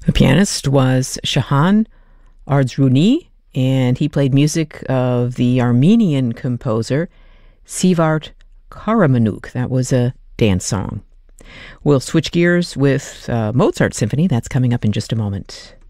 The pianist was Shahan Ardzruni, and he played music of the Armenian composer Sivart Karamanuk. That was a dance song. We'll switch gears with Mozart Symphony. That's coming up in just a moment.